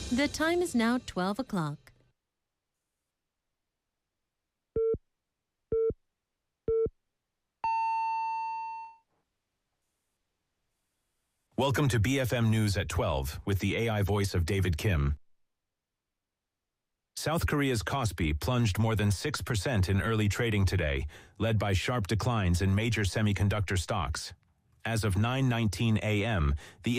The time is now 12 o'clock. Welcome to BFM News at 12 with the AI voice of David Kim. South Korea's Kospi plunged more than 6% in early trading today, led by sharp declines in major semiconductor stocks. As of 9:19 a.m., the